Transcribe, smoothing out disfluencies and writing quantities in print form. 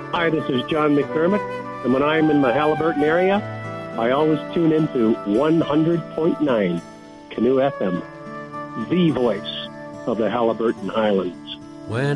Hi, this is John McDermott, and when I'm in the Halliburton area, I always tune into 100.9 Canoe FM, the voice of the Halliburton Highlands. When